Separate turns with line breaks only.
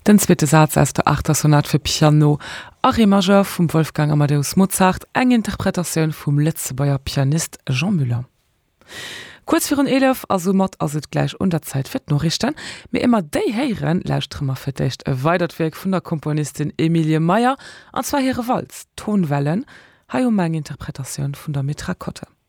Den zweite Satz aus der 8. Sonat für Piano a Re Majeur vum Wolfgang Amadeus Mozart, eng Interpretationun vum Letzebauer Pianist Jean Müller. Kurz vir 11 also mat as et gleich unterzeit fir no richten, mir immer déi heieren Lausstrmmer verdecht e Weidertwerk vun der Komponistin Emilie Meyer an zwei Heere Walz, Tonwellen, ha eng Interpretationun vun der Metrakotte.